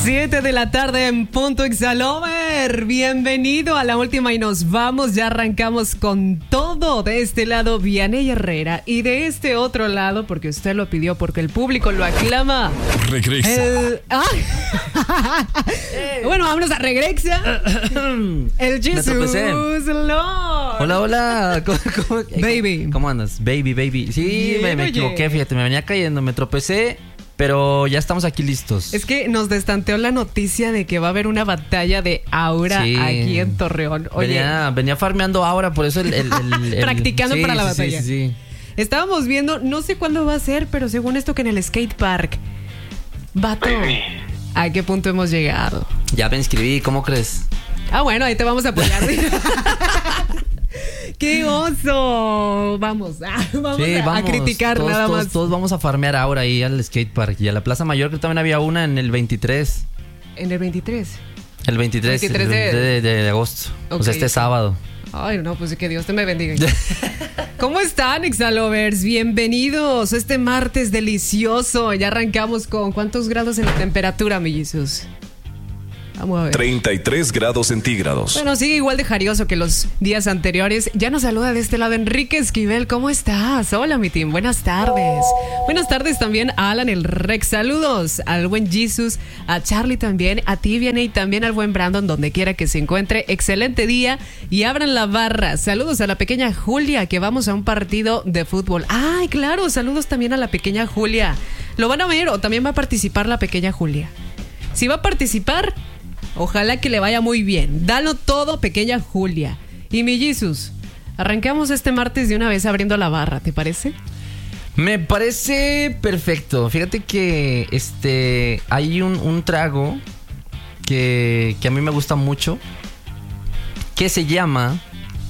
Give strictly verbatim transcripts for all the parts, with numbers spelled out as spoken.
siete de la tarde en punto Exalover. Bienvenido a la última y nos vamos. Ya arrancamos con todo. De este lado, Vianey Herrera. Y de este otro lado, porque usted lo pidió, porque el público lo aclama. Regresa. El... ¡Ah! Bueno, vámonos a Regresa. El Jesús Lord. Hola, hola. ¿Cómo, cómo, baby. ¿Cómo andas? Baby, baby. Sí, Bien, me, me equivoqué, fíjate. Me venía cayendo, me tropecé. Pero ya estamos aquí listos. Es que nos destanteó la noticia de que va a haber una batalla de Aura sí. aquí en Torreón. Oye, venía, venía farmeando Aura, por eso el... el, el, el Practicando sí, para la sí, batalla. Sí, sí, sí. Estábamos viendo, no sé cuándo va a ser, pero según esto que en el skate park. Vato, ¿a qué punto hemos llegado? Ya me inscribí, ¿cómo crees? Ah, bueno, ahí te vamos a apoyar. ¡Qué oso! Vamos, ah, vamos, sí, a, vamos a criticar todos, nada todos, más. Todos vamos a farmear ahora ahí al skatepark. Y a la Plaza Mayor, que también había una en el veintitrés. ¿En el veintitrés? El veintitrés, veintitrés el veintitrés de... De, de agosto. Okay. O sea, este sábado. Ay, no, pues que Dios te me bendiga. ¿Cómo están, Exalovers? Bienvenidos. Este martes delicioso. Ya arrancamos con ¿cuántos grados en la temperatura, mellizos? Vamos a ver. treinta y tres grados centígrados. Bueno, sigue igual de jarioso que los días anteriores. Ya nos saluda de este lado Enrique Esquivel. ¿Cómo estás? Hola, mi team. Buenas tardes. Buenas tardes también a Alan el Rex. Saludos al buen Jesus, a Charlie también, a ti, Vianey, y también al buen Brandon, donde quiera que se encuentre. Excelente día y abran la barra. Saludos a la pequeña Julia, que vamos a un partido de fútbol. Ay, claro, saludos también a la pequeña Julia. ¿Lo van a ver o también va a participar la pequeña Julia? Si va a participar, ojalá que le vaya muy bien. Dalo todo, pequeña Julia. Y mi Jesus, arrancamos este martes de una vez abriendo la barra, ¿te parece? Me parece perfecto. Fíjate que este hay un, un trago que, que a mí me gusta mucho, que se llama...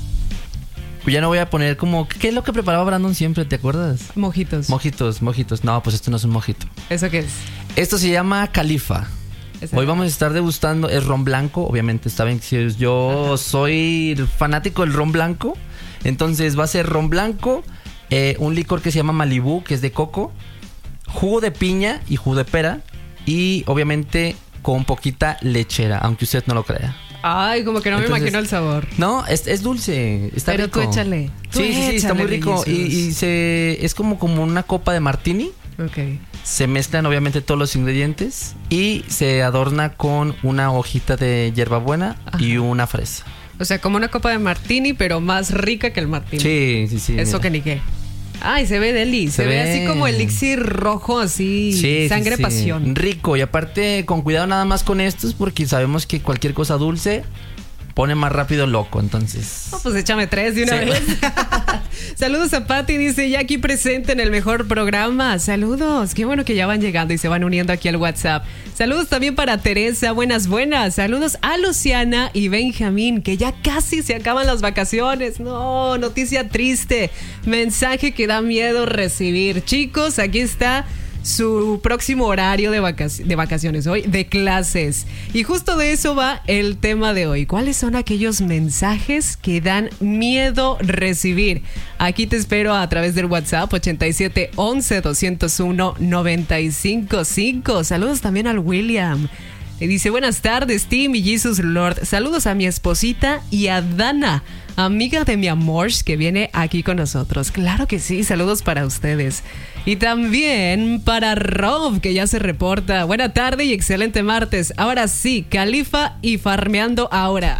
Ya no voy a poner como... ¿Qué es lo que preparaba Brandon siempre? ¿Te acuerdas? Mojitos. Mojitos, mojitos. No, pues esto no es un mojito. ¿Eso qué es? Esto se llama Califa. Hoy vamos a estar degustando, es ron blanco, obviamente, saben que yo Ajá. soy fanático del ron blanco. Entonces va a ser ron blanco, eh, un licor que se llama Malibú, que es de coco, jugo de piña y jugo de pera, y obviamente con poquita lechera, aunque usted no lo crea. Ay, como que no Entonces, me imagino el sabor. No, es, es dulce, está Pero rico. Pero tú échale. Tú sí, sí, sí, échale, está muy rico. Y, y se es como, como una copa de martini. Ok. Se mezclan obviamente todos los ingredientes y se adorna con una hojita de hierbabuena Ajá. y una fresa. O sea, como una copa de martini, pero más rica que el martini. Sí, sí, sí. Eso mira. que ni qué. Ay, se ve deli. Se, se ve, ve así como elixir rojo, así. Sí, sangre sí, sí. pasión. Rico. Y aparte, con cuidado nada más con estos, porque sabemos que cualquier cosa dulce pone más rápido loco, entonces. No, pues échame tres de una sí. vez. Saludos a Pati, dice, ya aquí presente en el mejor programa. Saludos, qué bueno que ya van llegando y se van uniendo aquí al WhatsApp. Saludos también para Teresa, buenas, buenas. Saludos a Luciana y Benjamín, que ya casi se acaban las vacaciones. No, noticia triste, mensaje que da miedo recibir. Chicos, aquí está su próximo horario de, vacac- de vacaciones hoy, de clases. Y justo de eso va el tema de hoy. ¿Cuáles son aquellos mensajes que dan miedo recibir? Aquí te espero a través del WhatsApp ochenta y siete once doscientos uno noventa y cinco cinco. Saludos también al William. Y dice, buenas tardes, Tim y Jesus Lord. Saludos a mi esposita y a Dana, amiga de mi amor, que viene aquí con nosotros. Claro que sí, saludos para ustedes. Y también para Rob, que ya se reporta. Buena tarde y excelente martes. Ahora sí, Califa y farmeando ahora.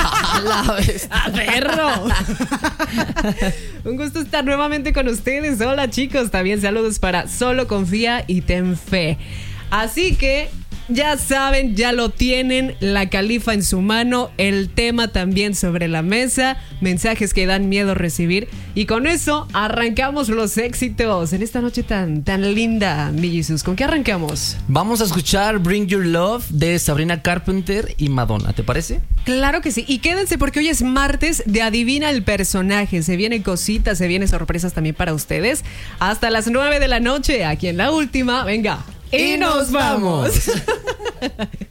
La vez. ¡A perro! Un gusto estar nuevamente con ustedes. Hola, chicos. También saludos para Solo Confía y Ten Fe. Así que ya saben, ya lo tienen, la Califa en su mano, el tema también sobre la mesa, mensajes que dan miedo recibir. Y con eso arrancamos los éxitos en esta noche tan, tan linda, mi Jesus. ¿Con qué arrancamos? Vamos a escuchar Bring Your Love de Sabrina Carpenter y Madonna, ¿te parece? Claro que sí, y quédense porque hoy es martes de Adivina el Personaje. Se vienen cositas, se vienen sorpresas también para ustedes. Hasta las nueve de la noche, aquí en La Última, venga. Y nos vamos.